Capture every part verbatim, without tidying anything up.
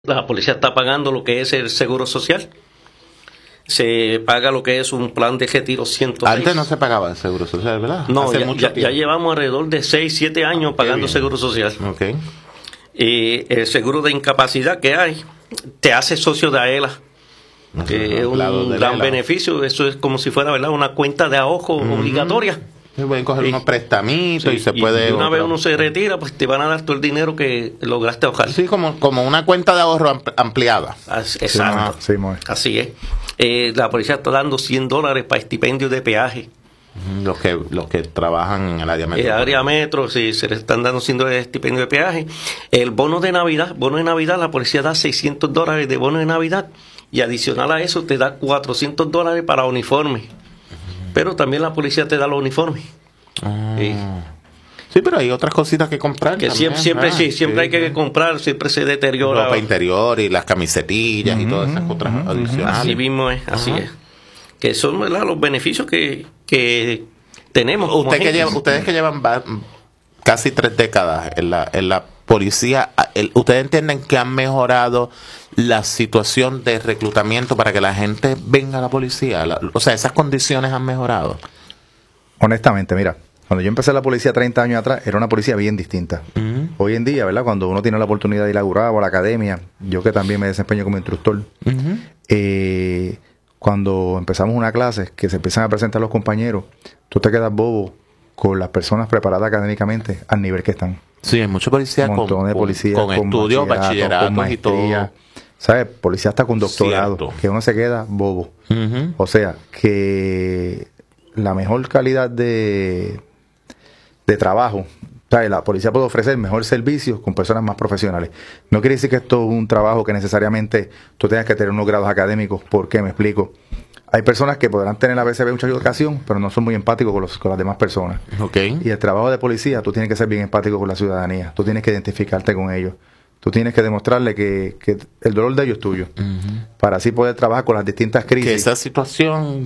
La policía está pagando lo que es el seguro social. Se paga lo que es un plan de retiro ciento seis. Antes no se pagaba el seguro social, ¿verdad? No, Hace ya, mucho ya, tiempo. ya llevamos alrededor de seis, siete años pagando seguro social. Okay. Y el seguro de incapacidad que hay te hace socio de AELA, que es un gran beneficio. Eso es como si fuera, ¿verdad?, una cuenta de ahorro uh-huh. obligatoria. Se pueden coger y, unos prestamitos sí, y se y, puede... Y una otro. vez uno se retira, pues te van a dar todo el dinero que lograste ahorrar. Sí, como, como una cuenta de ahorro ampliada. As, exacto. Sí, no, sí, así es. Eh, la policía está dando cien dólares para estipendios de peaje. Los que los que trabajan en el área metro. El área metro, sí, se les están dando cien dólares de estipendio de peaje. El bono de Navidad, bono de Navidad, la policía da seiscientos dólares de bono de Navidad. Y adicional a eso te da cuatrocientos dólares para uniformes. Pero también la policía te da los uniformes. Ah. Sí. Sí, pero hay otras cositas que comprar. Que también, siempre, siempre, ah, sí, siempre sí. hay que comprar, siempre se deteriora. Ropa interior y las camisetillas uh-huh, y todas esas otras uh-huh, adicionales. Así mismo es, así uh-huh. es. Que son, ¿verdad?, los beneficios que, que tenemos. Usted que lleva, ustedes que llevan casi tres décadas en la, en la policía, el, ¿ustedes entienden que han mejorado la situación de reclutamiento para que la gente venga a la policía? La, o sea, ¿esas condiciones han mejorado? Honestamente, mira, cuando yo empecé la policía treinta años atrás, era una policía bien distinta. Uh-huh. Hoy en día, ¿verdad?, cuando uno tiene la oportunidad de ir a Gurabo, a la academia, yo que también me desempeño como instructor, uh-huh. eh, cuando empezamos una clase, que se empiezan a presentar los compañeros, tú te quedas bobo con las personas preparadas académicamente al nivel que están. Sí, hay muchos policías con, de policías con, con estudios, bachilleratos con y todo. ¿Sabes? Policía hasta con doctorado, Cierto. que uno se queda bobo. Uh-huh. O sea, que la mejor calidad de, de trabajo, ¿sabes?, la policía puede ofrecer mejor servicio con personas más profesionales. No quiere decir que esto es un trabajo que necesariamente tú tengas que tener unos grados académicos. ¿Por qué? Me explico. Hay personas que podrán tener a veces mucha educación, pero no son muy empáticos con, los, con las demás personas. Okay. Y el trabajo de policía, tú tienes que ser bien empático con la ciudadanía. Tú tienes que identificarte con ellos. Tú tienes que demostrarle que, que el dolor de ellos es tuyo. Uh-huh. Para así poder trabajar con las distintas crisis. Que esa situación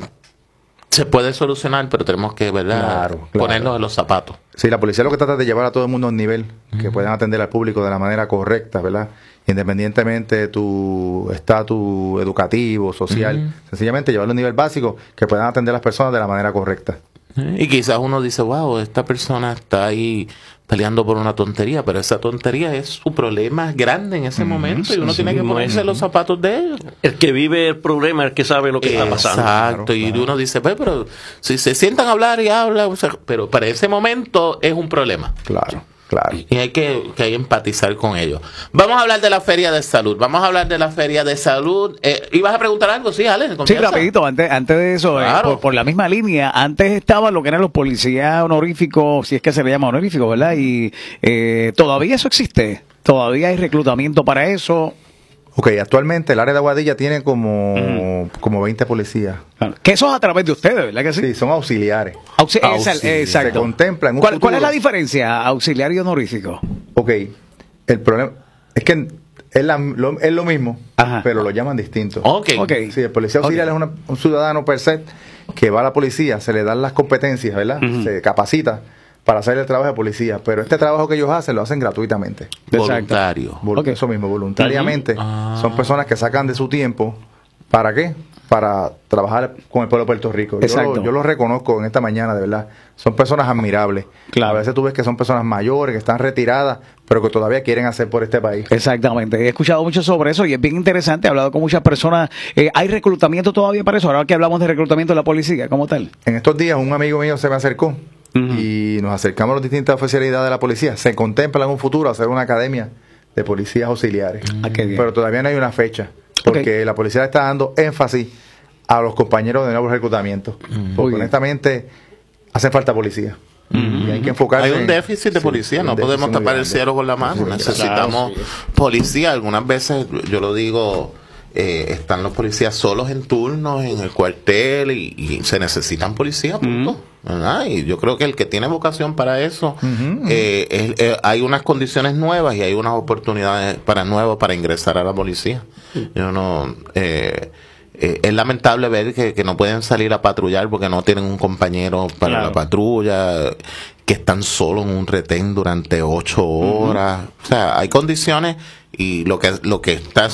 se puede solucionar, pero tenemos que, ¿verdad?, claro, claro. ponernos en los zapatos. Sí, la policía lo que trata es de llevar a todo el mundo a un nivel uh-huh. que puedan atender al público de la manera correcta, ¿verdad? Independientemente de tu estatus educativo, social, uh-huh. sencillamente llevarlo a un nivel básico que puedan atender a las personas de la manera correcta. Y quizás uno dice, wow, esta persona está ahí peleando por una tontería, pero esa tontería es su problema grande en ese uh-huh. momento y uno sí, tiene sí, que ponerse uh-huh. los zapatos de ellos. El que vive el problema, el que sabe lo que Exacto, está pasando. Exacto, claro, y claro. uno dice, pues, pero si se sientan a hablar y hablan, o sea, pero para ese momento es un problema. Claro. Claro. Y hay que, que hay empatizar con ellos. Vamos a hablar de la feria de salud. Vamos a hablar de la feria de salud. Eh, ¿Ibas a preguntar algo? Sí, Ale. Sí, rapidito. Antes, antes de eso, claro. eh, por, por la misma línea, antes estaban lo que eran los policías honoríficos, si es que se le llama honorífico, ¿verdad? Y eh, todavía eso existe. Todavía hay reclutamiento para eso. Ok, actualmente el área de Aguadilla tiene como, mm. como veinte policías. Claro. Que eso es a través de ustedes, ¿verdad que sí? Sí, son auxiliares. Auxi Auxiliares. Exacto. Se contemplan. ¿Cuál, ¿Cuál es la diferencia, auxiliar y honorífico? Ok, el problema es que es, la, lo, es lo mismo, Ajá. pero lo llaman distinto. Ok. okay. Sí, el policía auxiliar okay. es una, un ciudadano per se que va a la policía, se le dan las competencias, ¿verdad? Uh-huh. Se capacita para hacer el trabajo de policía, pero este trabajo que ellos hacen lo hacen gratuitamente. Voluntario. Vol okay. Eso mismo, voluntariamente. Uh-huh. ah. Son personas que sacan de su tiempo, ¿para qué? Para trabajar con el pueblo de Puerto Rico. Yo lo, yo lo reconozco en esta mañana, de verdad. Son personas admirables. Claro. A veces tú ves que son personas mayores, que están retiradas, pero que todavía quieren hacer por este país. Exactamente. He escuchado mucho sobre eso y es bien interesante. He hablado con muchas personas. Eh, ¿Hay reclutamiento todavía para eso? Ahora que hablamos de reclutamiento de la policía, ¿cómo tal? En estos días un amigo mío se me acercó uh-huh. y nos acercamos a las distintas oficialidades de la policía. Se contempla en un futuro hacer una academia de policías auxiliares. Ah, qué bien. Pero todavía no hay una fecha. Porque okay. la policía está dando énfasis a los compañeros de nuevos reclutamientos. Uh-huh. Porque honestamente hacen falta policía. Uh-huh. Y hay que enfocarse. Hay un déficit de policía, sí, no podemos tapar el cielo con la mano. Sí, necesitamos claro, sí. policía. Algunas veces, yo lo digo, eh, están los policías solos en turnos, en el cuartel, y, y se necesitan policías, punto. Uh-huh. ¿verdad? Y yo creo que el que tiene vocación para eso, uh-huh. eh, es, eh, hay unas condiciones nuevas y hay unas oportunidades para nuevos para ingresar a la policía. Uh-huh. Yo no... Eh, Eh, es lamentable ver que, que no pueden salir a patrullar porque no tienen un compañero para claro. la patrulla, que están solos en un retén durante ocho horas. Uh-huh. O sea, hay condiciones y lo que lo que está